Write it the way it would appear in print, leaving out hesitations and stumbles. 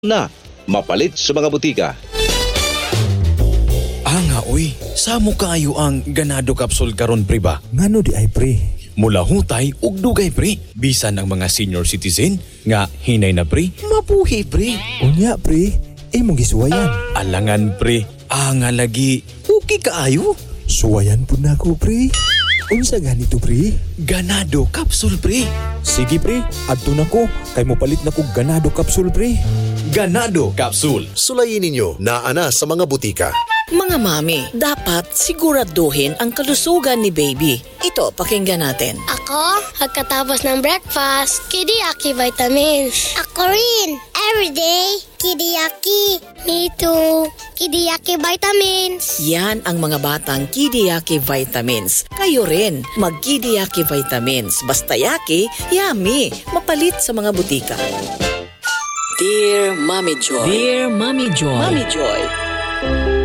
na mapalit sa mga butika. Nga oy, samo kaayo ang ganado capsule karon pre ba? Ngano di ay pre? Mula hutay ug dugay pre. Bisan ang mga senior citizen nga hinay na pre, mabuhi pre. Unya pre, imong gisuwayan. Alangan pre, nga lagi okay kaayo. Suwayan pud nako pre. Unsa ganito pre? Ganado capsule pre. Sige pre, adto nako kay mopalit nako ganado capsule pre. Ganado capsule. Sulayin ninyo na ana sa mga butika. Mga mami, dapat siguraduhin ang kalusugan ni baby. Ito, pakinggan natin. Ako, pagkatapos ng breakfast, Kidiyaki vitamins. Ako rin, everyday, Kidiyaki. Me too, Kidiyaki vitamins. Yan ang mga batang Kidiyaki vitamins. Kayo rin, mag-Kidiyaki vitamins. Basta yaki, yummy. Mapalit sa mga butika. Dear Mommy Joy. Dear Mommy Joy. Mommy Joy.